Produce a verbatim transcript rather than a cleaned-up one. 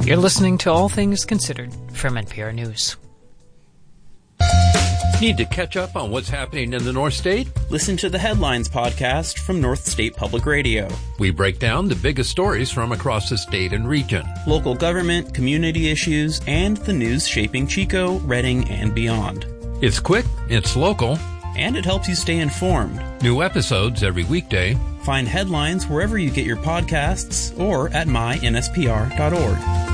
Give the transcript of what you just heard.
You're listening to All Things Considered from N P R News. Need to catch up on what's happening in the North State? Listen to the Headlines podcast from North State Public Radio. We break down the biggest stories from across the state and region. Local government, community issues, and the news shaping Chico, Redding, and beyond. It's quick, it's local, and it helps you stay informed. New episodes every weekday. Find Headlines wherever you get your podcasts or at my N S P R dot org.